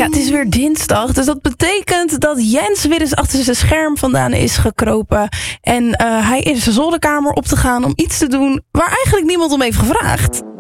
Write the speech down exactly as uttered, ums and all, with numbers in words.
Ja, het is weer dinsdag, dus dat betekent dat Jens weer eens achter zijn scherm vandaan is gekropen. En uh, hij is zijn zolderkamer op te gaan om iets te doen waar eigenlijk niemand om heeft gevraagd.